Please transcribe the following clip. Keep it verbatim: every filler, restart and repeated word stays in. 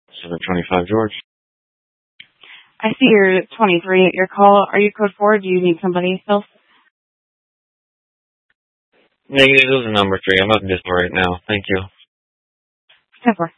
seven twenty-five George. I see you're twenty-three at your call. Are you code four? Do you need somebody else? Negative, it was a number three. I'm up this right now. Thank you. ten four.